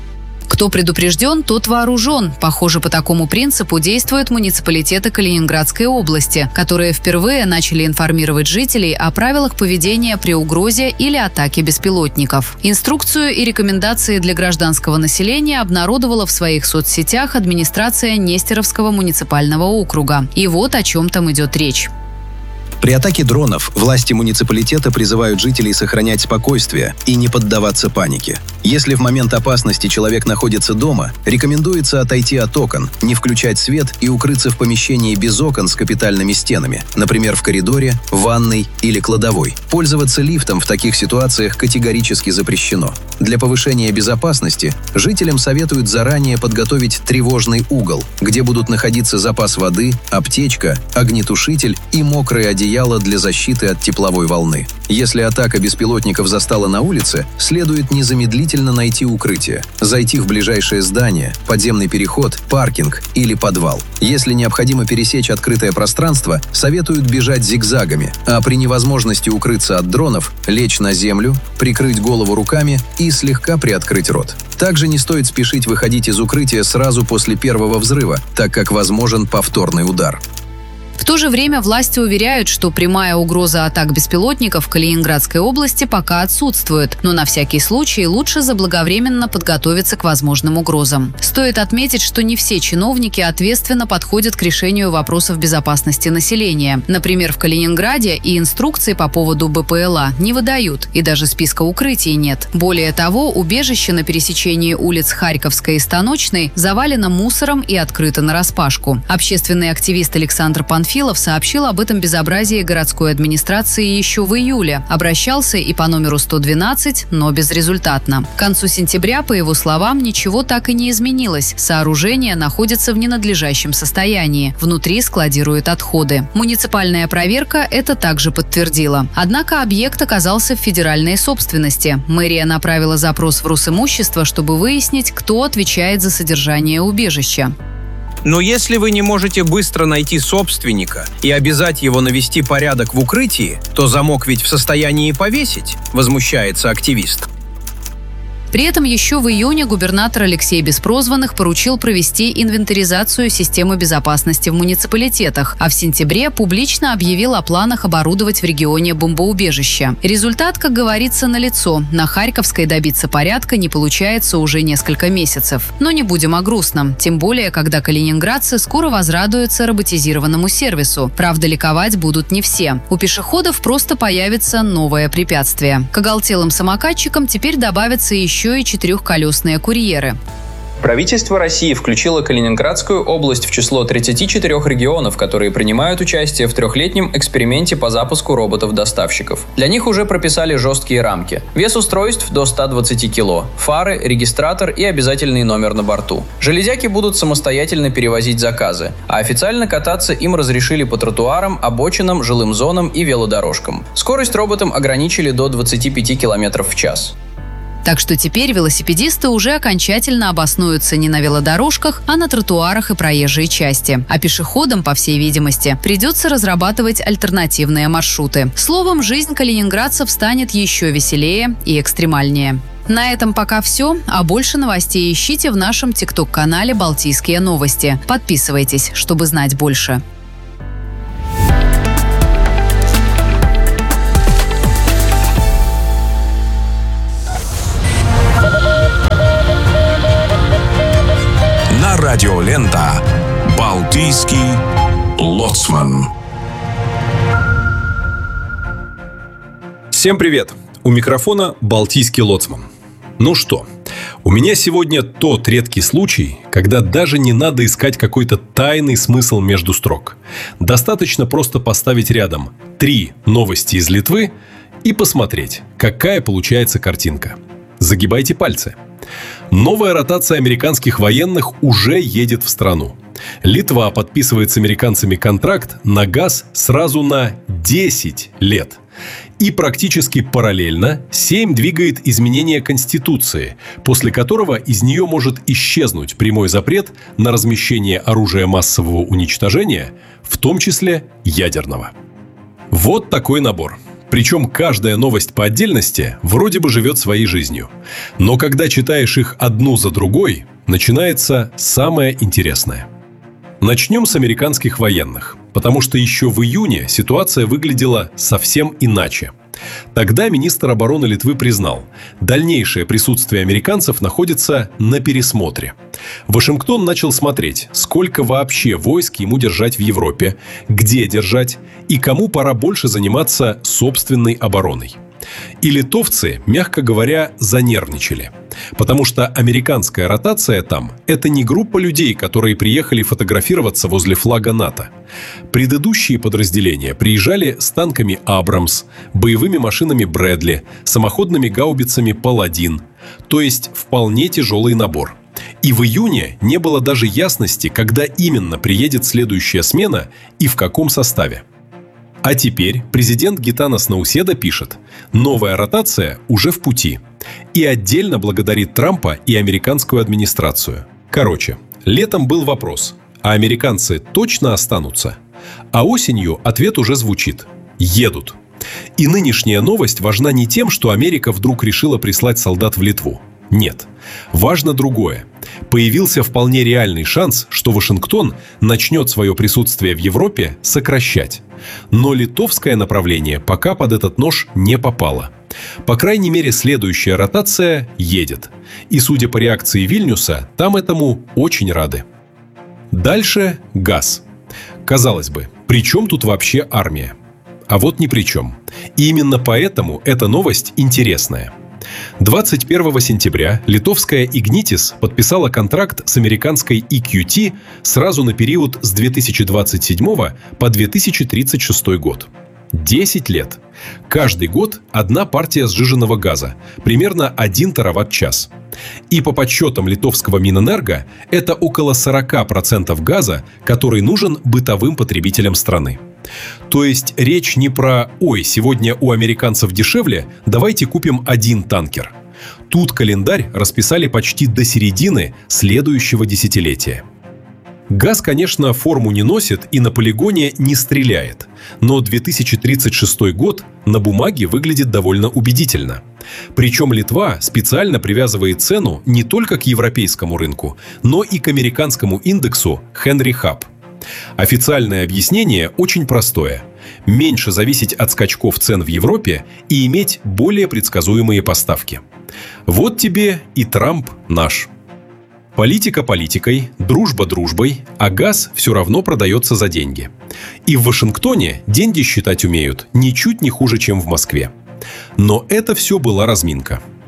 Кто предупрежден, тот вооружен. Похоже, по такому принципу действуют муниципалитеты Калининградской области, которые впервые начали информировать жителей о правилах поведения при угрозе или атаке беспилотников. Инструкцию и рекомендации для гражданского населения обнародовала в своих соцсетях администрация Нестеровского муниципального округа. И вот о чем там идет речь. При атаке дронов власти муниципалитета призывают жителей сохранять спокойствие и не поддаваться панике. Если в момент опасности человек находится дома, рекомендуется отойти от окон, не включать свет и укрыться в помещении без окон с капитальными стенами, например, в коридоре, ванной или кладовой. Пользоваться лифтом в таких ситуациях категорически запрещено. Для повышения безопасности жителям советуют заранее подготовить тревожный угол, где будут находиться запас воды, аптечка, огнетушитель и мокрое одеяло для защиты от тепловой волны. Если атака беспилотников застала на улице, следует незамедлительно найти укрытие, зайти в ближайшее здание, подземный переход, паркинг или подвал. Если необходимо пересечь открытое пространство, советуют бежать зигзагами, а при невозможности укрыться от дронов, лечь на землю, прикрыть голову руками и слегка приоткрыть рот. Также не стоит спешить выходить из укрытия сразу после первого взрыва, так как возможен повторный удар. В то же время власти уверяют, что прямая угроза атак беспилотников в Калининградской области пока отсутствует, но на всякий случай лучше заблаговременно подготовиться к возможным угрозам. Стоит отметить, что не все чиновники ответственно подходят к решению вопросов безопасности населения. Например, в Калининграде и инструкции по поводу БПЛА не выдают, и даже списка укрытий нет. Более того, убежище на пересечении улиц Харьковской и Станочной завалено мусором и открыто нараспашку. Общественный активист Александр Панфилов сообщил об этом безобразии городской администрации еще в июле. Обращался и по номеру 112, но безрезультатно. К концу сентября, по его словам, ничего так и не изменилось. Сооружение находится в ненадлежащем состоянии. Внутри складируют отходы. Муниципальная проверка это также подтвердила. Однако объект оказался в федеральной собственности. Мэрия направила запрос в Росимущество, чтобы выяснить, кто отвечает за содержание убежища. Но если вы не можете быстро найти собственника и обязать его навести порядок в укрытии, то замок ведь в состоянии повесить, возмущается активист. При этом еще в июне губернатор Алексей Беспрозванных поручил провести инвентаризацию системы безопасности в муниципалитетах, а в сентябре публично объявил о планах оборудовать в регионе бомбоубежище. Результат, как говорится, налицо. На Харьковской добиться порядка не получается уже несколько месяцев. Но не будем о грустном, тем более, когда калининградцы скоро возрадуются роботизированному сервису. Правда, ликовать будут не все. У пешеходов просто появится новое препятствие. К оголтелым самокатчикам теперь добавятся еще и четырехколесные курьеры. Правительство России включило Калининградскую область в число 34 регионов, которые принимают участие в трехлетнем эксперименте по запуску роботов-доставщиков. Для них уже прописали жесткие рамки. Вес устройств до 120 кило, фары, регистратор и обязательный номер на борту. Железяки будут самостоятельно перевозить заказы, а официально кататься им разрешили по тротуарам, обочинам, жилым зонам и велодорожкам. Скорость роботам ограничили до 25 км в час. Так что теперь велосипедисты уже окончательно обоснуются не на велодорожках, а на тротуарах и проезжей части. А пешеходам, по всей видимости, придется разрабатывать альтернативные маршруты. Словом, жизнь калининградцев станет еще веселее и экстремальнее. На этом пока все, а больше новостей ищите в нашем TikTok-канале «Балтийские новости». Подписывайтесь, чтобы знать больше. Радиолента «Балтийский лоцман». Всем привет! У микрофона «Балтийский лоцман». Ну что, у меня сегодня тот редкий случай, когда даже не надо искать какой-то тайный смысл между строк. Достаточно просто поставить рядом 3 новости из Литвы и посмотреть, какая получается картинка. Загибайте пальцы. Новая ротация американских военных уже едет в страну. Литва подписывает с американцами контракт на газ сразу на 10 лет. И практически параллельно Сейм двигает изменение Конституции, после которого из нее может исчезнуть прямой запрет на размещение оружия массового уничтожения, в том числе ядерного. Вот такой набор. Причем каждая новость по отдельности вроде бы живет своей жизнью. Но когда читаешь их одну за другой, начинается самое интересное. Начнем с американских военных, потому что еще в июне ситуация выглядела совсем иначе. Тогда министр обороны Литвы признал, дальнейшее присутствие американцев находится на пересмотре. Вашингтон начал смотреть, сколько вообще войск ему держать в Европе, где держать и кому пора больше заниматься собственной обороной. И литовцы, мягко говоря, занервничали. Потому что американская ротация там – это не группа людей, которые приехали фотографироваться возле флага НАТО. Предыдущие подразделения приезжали с танками «Абрамс», боевыми машинами «Брэдли», самоходными гаубицами «Паладин». То есть вполне тяжелый набор. И в июне не было даже ясности, когда именно приедет следующая смена и в каком составе. А теперь президент Гитанас Науседа пишет: новая ротация уже в пути. И отдельно благодарит Трампа и американскую администрацию. Короче, летом был вопрос: а американцы точно останутся? А осенью ответ уже звучит: едут. И нынешняя новость важна не тем, что Америка вдруг решила прислать солдат в Литву. Нет. Важно другое. Появился вполне реальный шанс, что Вашингтон начнет свое присутствие в Европе сокращать. Но литовское направление пока под этот нож не попало. По крайней мере, следующая ротация едет. И, судя по реакции Вильнюса, там этому очень рады. Дальше газ. Казалось бы, при чем тут вообще армия? А вот ни при чем. И именно поэтому эта новость интересная. 21 сентября литовская Ignitis подписала контракт с американской EQT сразу на период с 2027 по 2036 год. 10 лет. Каждый год одна партия сжиженного газа, примерно 1 тераватт-час. И по подсчетам литовского Минэнерго, это около 40% газа, который нужен бытовым потребителям страны. То есть речь не про «ой, сегодня у американцев дешевле, давайте купим 1 танкер». Тут календарь расписали почти до середины следующего десятилетия. Газ, конечно, форму не носит и на полигоне не стреляет, но 2036 год на бумаге выглядит довольно убедительно. Причем Литва специально привязывает цену не только к европейскому рынку, но и к американскому индексу Henry Hub. Официальное объяснение очень простое. Меньше зависеть от скачков цен в Европе и иметь более предсказуемые поставки. Вот тебе и Трамп наш. Политика политикой, дружба дружбой, а газ все равно продается за деньги. И в Вашингтоне деньги считать умеют ничуть не хуже, чем в Москве. Но это все была разминка.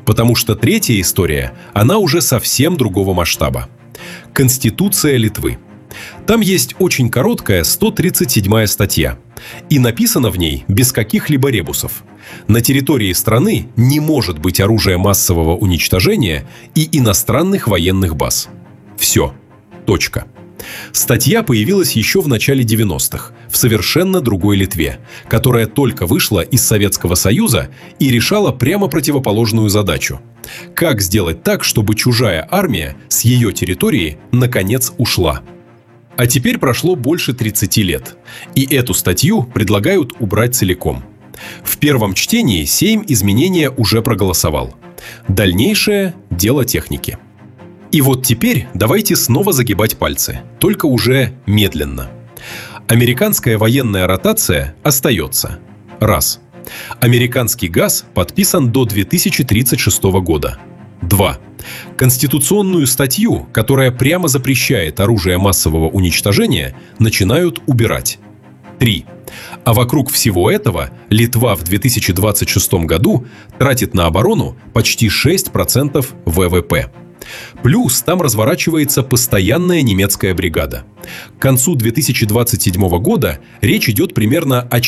Потому что третья история, она уже совсем другого масштаба. Конституция Литвы. Там есть очень короткая 137-я статья. И написано в ней без каких-либо ребусов. На территории страны не может быть оружия массового уничтожения и иностранных военных баз. Все. Точка. Статья появилась еще в начале 90-х, в совершенно другой Литве, которая только вышла из Советского Союза и решала прямо противоположную задачу. Как сделать так, чтобы чужая армия с ее территории наконец ушла? А теперь прошло больше 30 лет, и эту статью предлагают убрать целиком. В первом чтении Сейм изменения уже проголосовал. Дальнейшее – дело техники. И вот теперь давайте снова загибать пальцы, только уже медленно. Американская военная ротация остается. Раз. Американский газ подписан до 2036 года. 2. Конституционную статью, которая прямо запрещает оружие массового уничтожения, начинают убирать. 3. А вокруг всего этого Литва в 2026 году тратит на оборону почти 6% ВВП. Плюс там разворачивается постоянная немецкая бригада. К концу 2027 года речь идет примерно о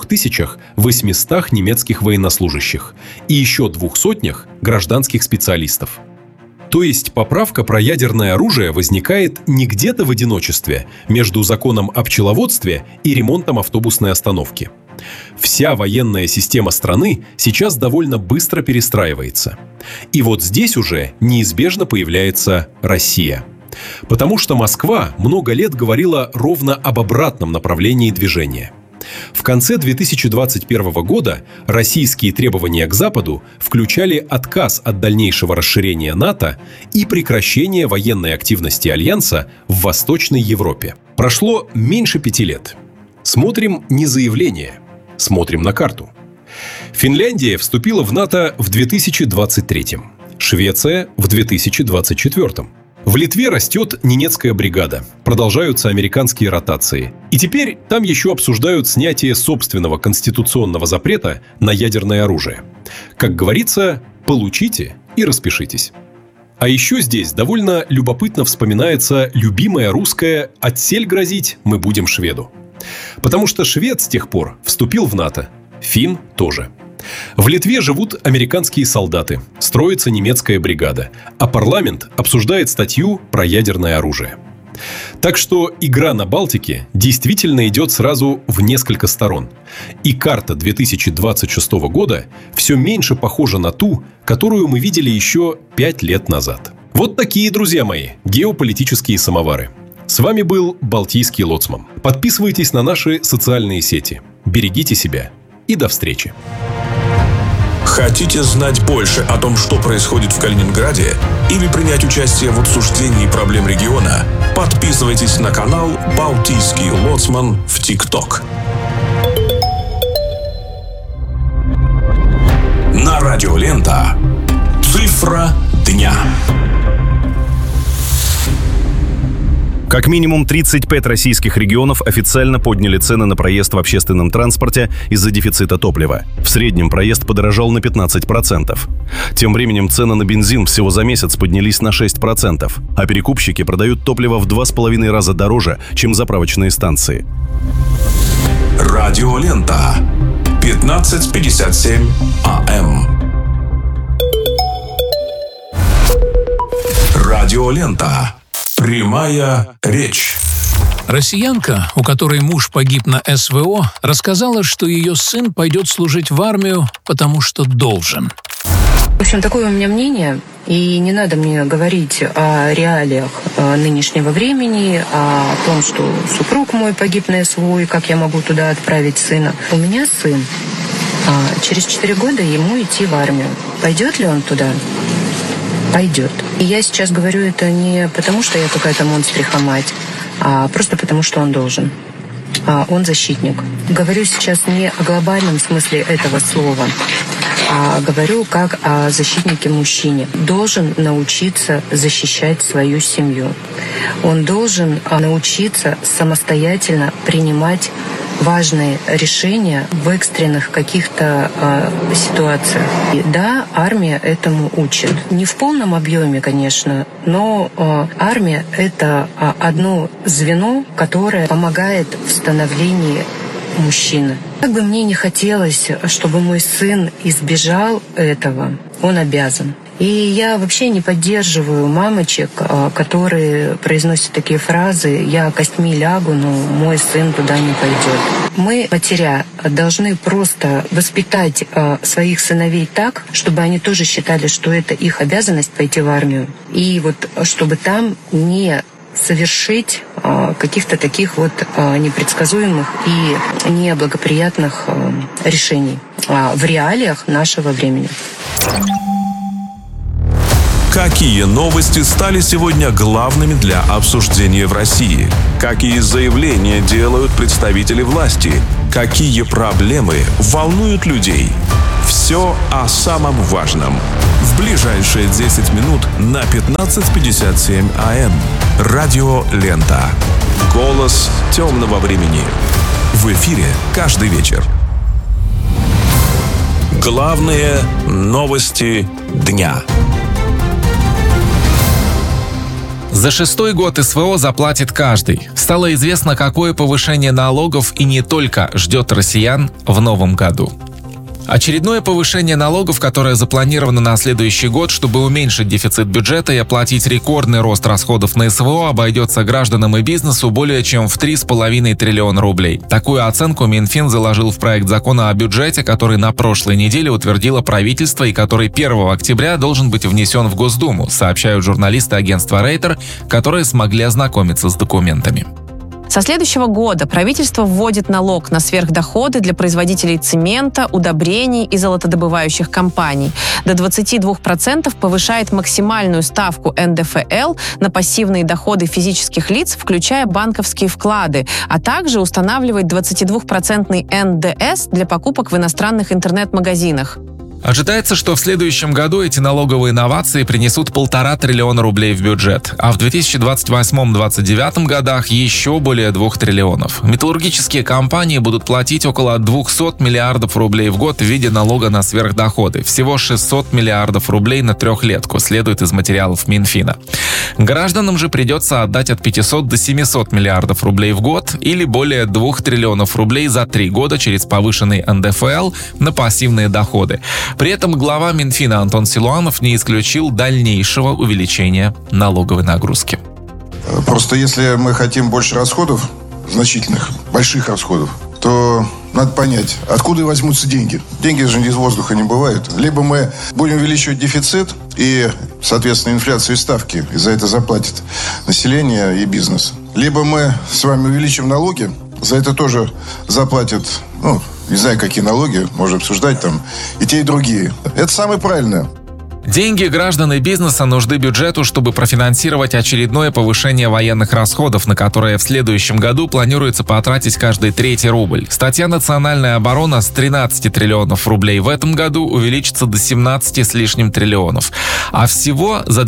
4800 немецких военнослужащих и еще 200 гражданских специалистов. То есть поправка про ядерное оружие возникает не где-то в одиночестве между законом о пчеловодстве и ремонтом автобусной остановки. Вся военная система страны сейчас довольно быстро перестраивается. И вот здесь уже неизбежно появляется Россия. Потому что Москва много лет говорила ровно об обратном направлении движения. В конце 2021 года российские требования к Западу включали отказ от дальнейшего расширения НАТО и прекращение военной активности Альянса в Восточной Европе. Прошло меньше 5 лет. Смотрим не заявление, смотрим на карту. Финляндия вступила в НАТО в 2023, Швеция в 2024. В Литве растет Ненецкая бригада, продолжаются американские ротации. И теперь там еще обсуждают снятие собственного конституционного запрета на ядерное оружие. Как говорится, получите и распишитесь. А еще здесь довольно любопытно вспоминается любимое русское «отсель грозить мы будем шведу». Потому что швед с тех пор вступил в НАТО, финн тоже. В Литве живут американские солдаты, строится немецкая бригада, а парламент обсуждает статью про ядерное оружие. Так что игра на Балтике действительно идет сразу в несколько сторон. И карта 2026 года все меньше похожа на ту, которую мы видели еще 5 лет назад. Вот такие, друзья мои, геополитические самовары. С вами был Балтийский лоцман. Подписывайтесь на наши социальные сети. Берегите себя и до встречи. Хотите знать больше о том, что происходит в Калининграде, или принять участие в обсуждении проблем региона? Подписывайтесь на канал «Балтийский лоцман» в ТикТок. На радио Лента. Цифра дня. Как минимум 35 российских регионов официально подняли цены на проезд в общественном транспорте из-за дефицита топлива. В среднем проезд подорожал на 15%. Тем временем цены на бензин всего за месяц поднялись на 6%, а перекупщики продают топливо в 2,5 раза дороже, чем заправочные станции. Радио Лента. 15:57 АМ. Радио Лента. Прямая речь. Россиянка, у которой муж погиб на СВО, рассказала, что ее сын пойдет служить в армию, потому что должен. В общем, такое у меня мнение, и не надо мне говорить о реалиях нынешнего времени, о том, что супруг мой погиб на СВО, и как я могу туда отправить сына. У меня сын. Через 4 года ему идти в армию. Пойдет ли он туда? Пойдет. И я сейчас говорю это не потому, что я какая-то монстриха-мать, а просто потому, что он должен. Он защитник. Говорю сейчас не о глобальном смысле этого слова, а говорю как о защитнике-мужчине. Должен научиться защищать свою семью. Он должен научиться самостоятельно принимать важные решения в экстренных каких-то ситуациях. И да, армия этому учит. Не в полном объеме, конечно, но армия — это одно звено, которое помогает в становлении мужчины. Как бы мне не хотелось, чтобы мой сын избежал этого, он обязан. И я вообще не поддерживаю мамочек, которые произносят такие фразы: «Я костьми лягу, но мой сын туда не пойдет». Мы, матеря, должны просто воспитать своих сыновей так, чтобы они тоже считали, что это их обязанность пойти в армию. И вот чтобы там не совершить каких-то таких вот непредсказуемых и неблагоприятных решений в реалиях нашего времени. Какие новости стали сегодня главными для обсуждения в России? Какие заявления делают представители власти? Какие проблемы волнуют людей? Все о самом важном. В ближайшие 10 минут на 15:57 АМ. Радио Лента. Голос темного времени. В эфире каждый вечер. Главные новости дня. За 6-й год СВО заплатит каждый. Стало известно, какое повышение налогов и не только ждет россиян в новом году. Очередное повышение налогов, которое запланировано на следующий год, чтобы уменьшить дефицит бюджета и оплатить рекордный рост расходов на СВО, обойдется гражданам и бизнесу более чем в 3,5 триллиона рублей. Такую оценку Минфин заложил в проект закона о бюджете, который на прошлой неделе утвердило правительство и который 1 октября должен быть внесен в Госдуму, сообщают журналисты агентства Рейтер, которые смогли ознакомиться с документами. Со следующего года правительство вводит налог на сверхдоходы для производителей цемента, удобрений и золотодобывающих компаний. До 22% повышает максимальную ставку НДФЛ на пассивные доходы физических лиц, включая банковские вклады, а также устанавливает 22% НДС для покупок в иностранных интернет-магазинах. Ожидается, что в следующем году эти налоговые новации принесут 1,5 триллиона рублей в бюджет, а в 2028-2029 годах еще более 2 триллионов. Металлургические компании будут платить около 200 миллиардов рублей в год в виде налога на сверхдоходы. Всего 600 миллиардов рублей на трехлетку, следует из материалов Минфина. Гражданам же придется отдать от 500 до 700 миллиардов рублей в год или более 2 триллионов рублей за 3 года через повышенный НДФЛ на пассивные доходы. При этом глава Минфина Антон Силуанов не исключил дальнейшего увеличения налоговой нагрузки. Просто если мы хотим больше расходов, значительных, больших расходов, то надо понять, откуда возьмутся деньги. Деньги же из воздуха не бывают. Либо мы будем увеличивать дефицит и, соответственно, инфляцию и ставки, и за это заплатит население и бизнес. Либо мы с вами увеличим налоги, за это тоже заплатят, не знаю, какие налоги, можно обсуждать там, и те, и другие. Это самое правильное. Деньги граждан и бизнеса нужны бюджету, чтобы профинансировать очередное повышение военных расходов, на которые в следующем году планируется потратить каждый 3-й рубль. Статья «Национальная оборона» с 13 триллионов рублей в этом году увеличится до 17 с лишним триллионов. А всего за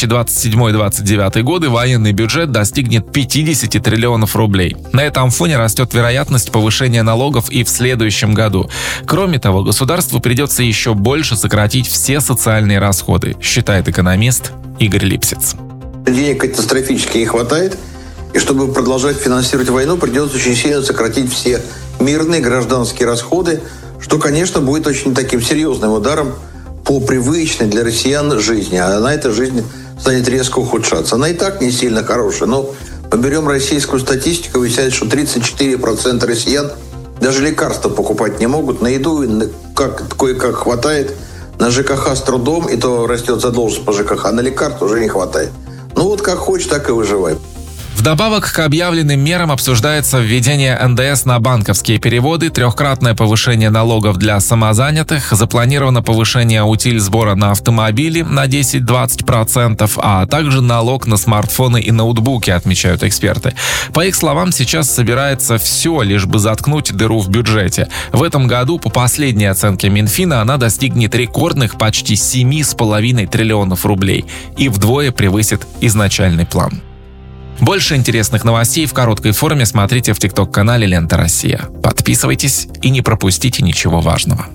2027-2029 годы военный бюджет достигнет 50 триллионов рублей. На этом фоне растет вероятность повышения налогов и в следующем году. Кроме того, государству придется еще больше сократить все социальные расходы, считает экономист Игорь Липсиц. Денег катастрофически не хватает, и чтобы продолжать финансировать войну, придется очень сильно сократить все мирные гражданские расходы, что, конечно, будет очень таким серьезным ударом по привычной для россиян жизни. А она, эта жизнь, станет резко ухудшаться. Она и так не сильно хорошая, но поберем российскую статистику, выясняет, что 34% россиян даже лекарства покупать не могут, на еду кое-как хватает, на ЖКХ с трудом, и то растет задолженность по ЖКХ, а на лекарства уже не хватает. Как хочешь, так и выживай. Вдобавок к объявленным мерам обсуждается введение НДС на банковские переводы, 3-кратное повышение налогов для самозанятых, запланировано повышение утиль-сбора на автомобили на 10-20%, а также налог на смартфоны и ноутбуки, отмечают эксперты. По их словам, сейчас собирается все, лишь бы заткнуть дыру в бюджете. В этом году, по последней оценке Минфина, она достигнет рекордных почти 7,5 триллионов рублей и вдвое превысит изначальный план. Больше интересных новостей в короткой форме смотрите в ТикТок-канале «Лента Россия». Подписывайтесь и не пропустите ничего важного.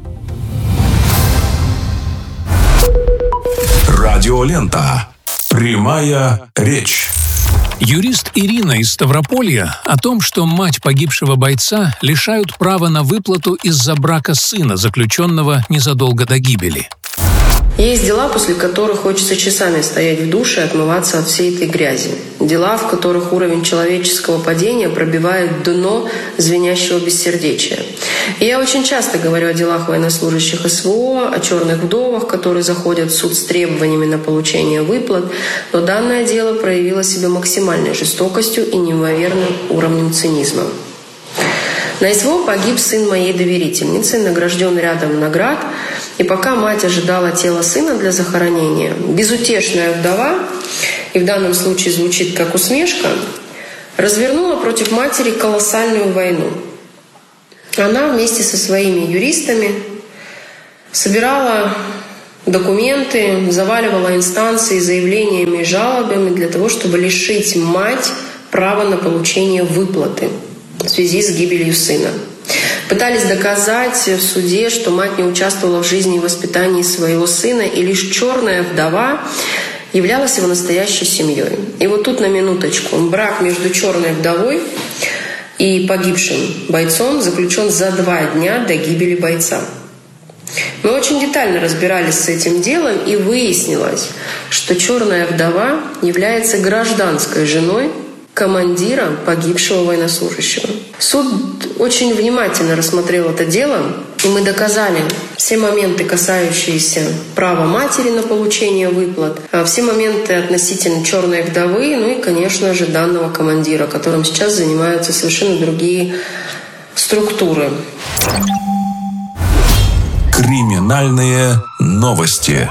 Радиолента. Прямая речь. Юрист Ирина из Ставрополья о том, что мать погибшего бойца лишают права на выплату из-за брака сына, заключенного незадолго до гибели. Есть дела, после которых хочется часами стоять в душе и отмываться от всей этой грязи. Дела, в которых уровень человеческого падения пробивает дно звенящего бессердечия. И я очень часто говорю о делах военнослужащих СВО, о черных вдовах, которые заходят в суд с требованиями на получение выплат, но данное дело проявило себя максимальной жестокостью и неимоверным уровнем цинизма. На СВО погиб сын моей доверительницы, награжден рядом наград, и пока мать ожидала тело сына для захоронения, безутешная вдова, и в данном случае звучит как усмешка, развернула против матери колоссальную войну. Она вместе со своими юристами собирала документы, заваливала инстанции заявлениями и жалобами для того, чтобы лишить мать права на получение выплаты в связи с гибелью сына. Пытались доказать в суде, что мать не участвовала в жизни и воспитании своего сына, и лишь черная вдова являлась его настоящей семьей. И вот тут на минуточку. Брак между черной вдовой и погибшим бойцом заключен за 2 дня до гибели бойца. Мы очень детально разбирались с этим делом, и выяснилось, что черная вдова является гражданской женой командира погибшего военнослужащего. Суд очень внимательно рассмотрел это дело, и мы доказали все моменты, касающиеся права матери на получение выплат, все моменты относительно черной вдовы, ну и, конечно же, данного командира, которым сейчас занимаются совершенно другие структуры. Криминальные новости.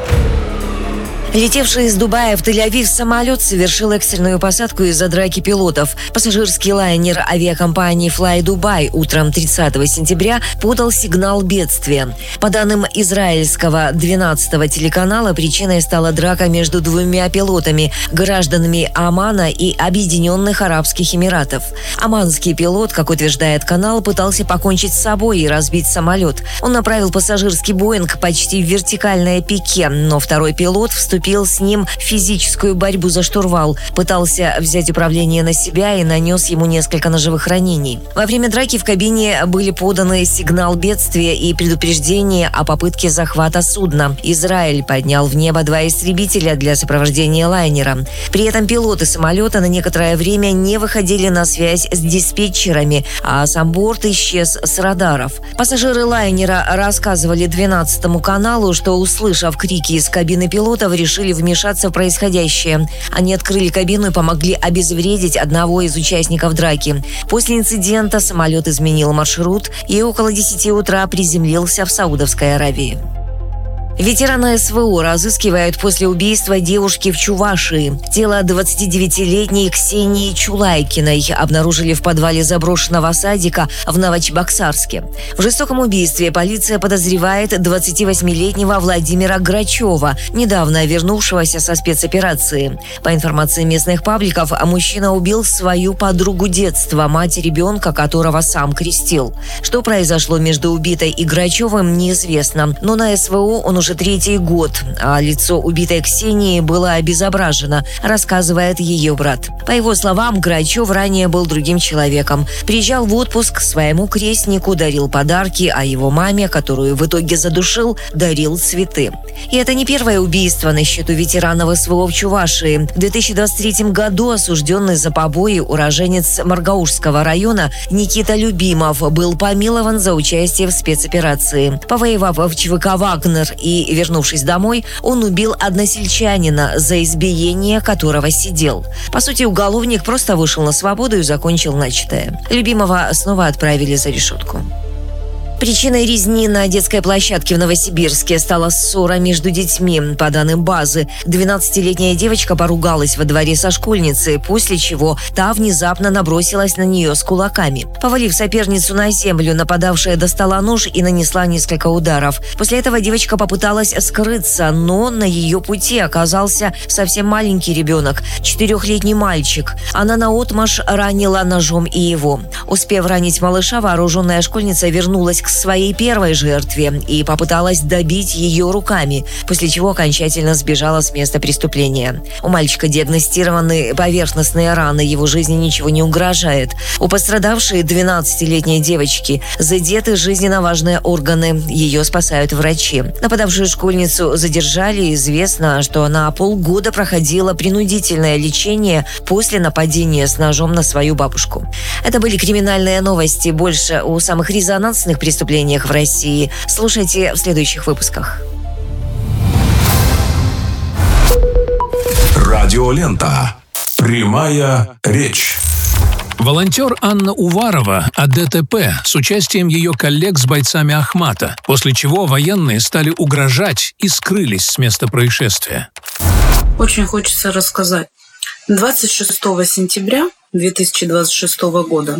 Летевший из Дубая в Тель-Авив самолет совершил экстренную посадку из-за драки пилотов. Пассажирский лайнер авиакомпании Fly Dubai утром 30 сентября подал сигнал бедствия. По данным израильского 12-го телеканала, причиной стала драка между 2 пилотами, гражданами Омана и Объединенных Арабских Эмиратов. Оманский пилот, как утверждает канал, пытался покончить с собой и разбить самолет. Он направил пассажирский Боинг почти в вертикальное пике, но второй пилот вступил с ним в физическую борьбу за штурвал, пытался взять управление на себя и нанес ему несколько ножевых ранений. Во время драки в кабине были поданы сигнал бедствия и предупреждение о попытке захвата судна. Израиль поднял в небо 2 истребителя для сопровождения лайнера. При этом пилоты самолета на некоторое время не выходили на связь с диспетчерами, а сам борт исчез с радаров. Пассажиры лайнера рассказывали 12-му каналу, что, услышав крики из кабины пилотов, решили вмешаться в происходящее. Они открыли кабину и помогли обезвредить одного из участников драки. После инцидента самолет изменил маршрут и около 10 утра приземлился в Саудовской Аравии. Ветерана СВО разыскивают после убийства девушки в Чувашии. Тело 29-летней Ксении Чулайкиной обнаружили в подвале заброшенного садика в Новочебоксарске. В жестоком убийстве полиция подозревает 28-летнего Владимира Грачева, недавно вернувшегося со спецоперации. По информации местных пабликов, мужчина убил свою подругу детства, мать ребенка, которого сам крестил. Что произошло между убитой и Грачевым, неизвестно, но на СВО он уже 3-й год, а лицо убитой Ксении было обезображено, рассказывает ее брат. По его словам, Грачев ранее был другим человеком. Приезжал в отпуск к своему крестнику, дарил подарки, а его маме, которую в итоге задушил, дарил цветы. И это не первое убийство на счету ветеранов СВО в Чувашии. В 2023 году осужденный за побои уроженец Маргаушского района Никита Любимов был помилован за участие в спецоперации. Повоевав в ЧВК «Вагнер» и вернувшись домой, он убил односельчанина, за избиение которого сидел. По сути, уголовник просто вышел на свободу и закончил начатое. Любимого снова отправили за решетку. Причиной резни на детской площадке в Новосибирске стала ссора между детьми. По данным базы, 12-летняя девочка поругалась во дворе со школьницей, после чего та внезапно набросилась на нее с кулаками. Повалив соперницу на землю, нападавшая достала нож и нанесла несколько ударов. После этого девочка попыталась скрыться, но на ее пути оказался совсем маленький ребенок, 4-летний мальчик. Она наотмашь ранила ножом и его. Успев ранить малыша, вооруженная школьница вернулась к своей первой жертве и попыталась добить ее руками, после чего окончательно сбежала с места преступления. У мальчика диагностированы поверхностные раны, его жизни ничего не угрожает. У пострадавшей 12-летней девочки задеты жизненно важные органы, ее спасают врачи. Нападавшую школьницу задержали, известно, что она полгода проходила принудительное лечение после нападения с ножом на свою бабушку. Это были криминальные новости. Больше о самых резонансных преступлениях в России слушайте в следующих выпусках. Радиолента. Прямая речь. Волонтер Анна Уварова о ДТП с участием ее коллег с бойцами Ахмата, после чего военные стали угрожать и скрылись с места происшествия. Очень хочется рассказать. 26 сентября 2026 года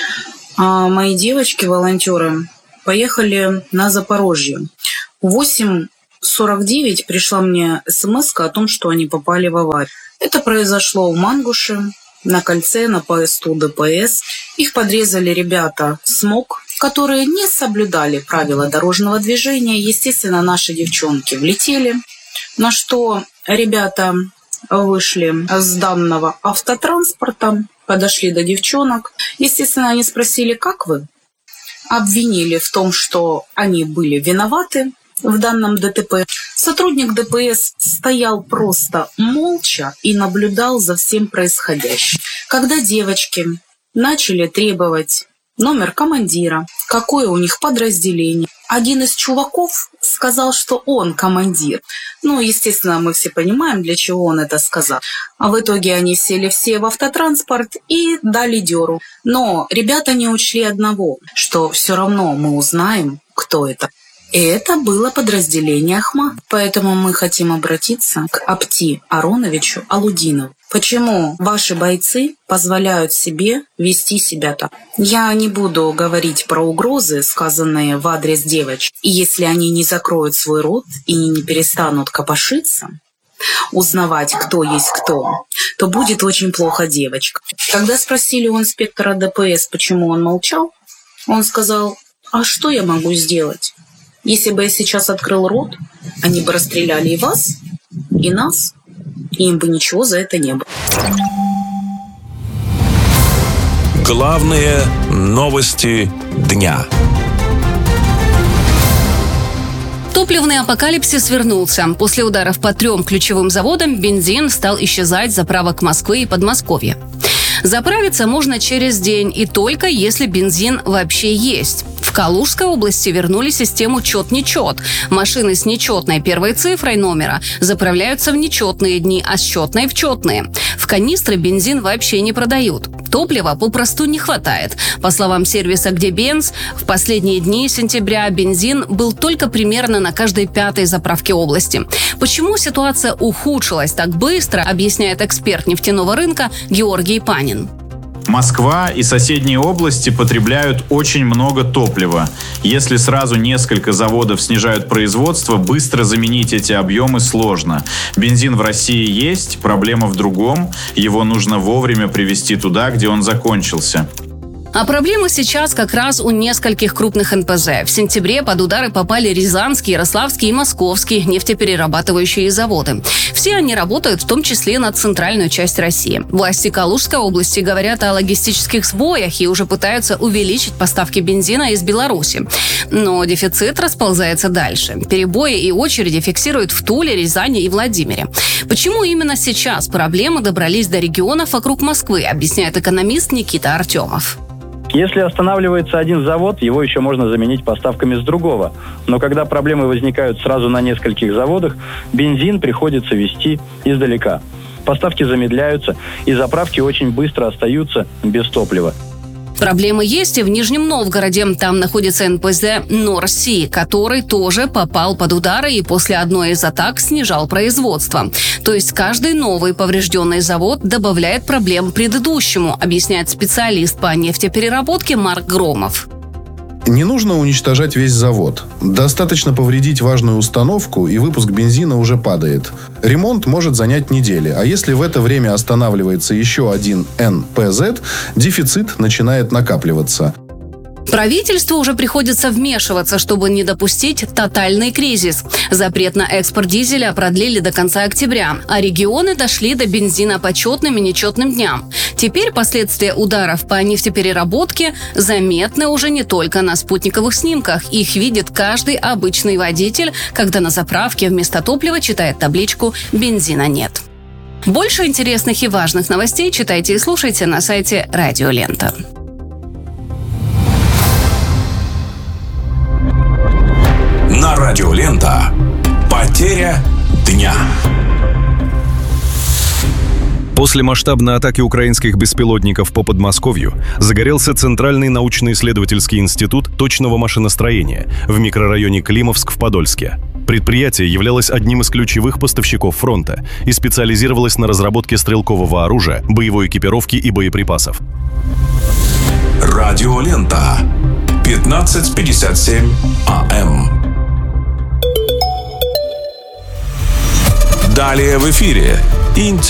мои девочки-волонтеры поехали на Запорожье. В 8:49 пришла мне смс-ка о том, что они попали в аварию. Это произошло в Мангуше, на кольце, на посту ДПС. Их подрезали ребята СМОК, которые не соблюдали правила дорожного движения. Естественно, наши девчонки влетели, на что ребята вышли с данного автотранспорта, подошли до девчонок. Естественно, они спросили: «Как вы?» Обвинили в том, что они были виноваты в данном ДТП. Сотрудник ДПС стоял просто молча и наблюдал за всем происходящим. Когда девочки начали требовать номер командира, какое у них подразделение, один из чуваков сказал, что он командир. Ну, естественно, мы все понимаем, для чего он это сказал. А в итоге они сели все в автотранспорт и дали дёру. Но ребята не учли одного, что все равно мы узнаем, кто это. И это было подразделение Ахмат. Поэтому мы хотим обратиться к Апти Ароновичу Алудинову. Почему ваши бойцы позволяют себе вести себя так? Я не буду говорить про угрозы, сказанные в адрес девочек. И если они не закроют свой рот и не перестанут копошиться, узнавать, кто есть кто, то будет очень плохо девочка. Когда спросили у инспектора ДПС, почему он молчал, он сказал: «А что я могу сделать? Если бы я сейчас открыл рот, они бы расстреляли и вас, и нас, и им бы ничего за это не было». Главные новости дня. Топливный апокалипсис вернулся. После ударов по 3 ключевым заводам бензин стал исчезать с заправок Москвы и Подмосковья. Заправиться можно через день, и только если бензин вообще есть. В Калужской области вернули систему «Чет-нечет». Машины с нечетной первой цифрой номера заправляются в нечетные дни, а с четной – в четные. В канистры бензин вообще не продают. Топлива попросту не хватает. По словам сервиса «Где Бенз», в последние дни сентября бензин был только примерно на каждой 5-й заправке области. Почему ситуация ухудшилась так быстро, объясняет эксперт нефтяного рынка Георгий Панин. Москва и соседние области потребляют очень много топлива. Если сразу несколько заводов снижают производство, быстро заменить эти объемы сложно. Бензин в России есть, проблема в другом. Его нужно вовремя привезти туда, где он закончился. А проблема сейчас как раз у нескольких крупных НПЗ. В сентябре под удары попали Рязанские, Ярославские и Московские нефтеперерабатывающие заводы. Все они работают в том числе на центральную часть России. Власти Калужской области говорят о логистических сбоях и уже пытаются увеличить поставки бензина из Беларуси. Но дефицит расползается дальше. Перебои и очереди фиксируют в Туле, Рязани и Владимире. Почему именно сейчас проблемы добрались до регионов вокруг Москвы, объясняет экономист Никита Артемов. Если останавливается один завод, его еще можно заменить поставками с другого. Но когда проблемы возникают сразу на нескольких заводах, бензин приходится везти издалека. Поставки замедляются, и заправки очень быстро остаются без топлива. Проблемы есть и в Нижнем Новгороде. Там находится НПЗ «Норси», который тоже попал под удары и после одной из атак снижал производство. То есть каждый новый поврежденный завод добавляет проблем предыдущему, объясняет специалист по нефтепереработке Марк Громов. Не нужно уничтожать весь завод. Достаточно повредить важную установку, и выпуск бензина уже падает. Ремонт может занять недели, а если в это время останавливается еще один НПЗ, дефицит начинает накапливаться. Правительству уже приходится вмешиваться, чтобы не допустить тотальный кризис. Запрет на экспорт дизеля продлили до конца октября, а регионы дошли до бензина по четным и нечетным дням. Теперь последствия ударов по нефтепереработке заметны уже не только на спутниковых снимках. Их видит каждый обычный водитель, когда на заправке вместо топлива читает табличку «Бензина нет». Больше интересных и важных новостей читайте и слушайте на сайте Радио Лента. На Радио Лента. Потеря дня. После масштабной атаки украинских беспилотников по Подмосковью загорелся Центральный научно-исследовательский институт точного машиностроения в микрорайоне Климовск в Подольске. Предприятие являлось одним из ключевых поставщиков фронта и специализировалось на разработке стрелкового оружия, боевой экипировки и боеприпасов. Радио Лента. 15:57 АМ. Далее в эфире.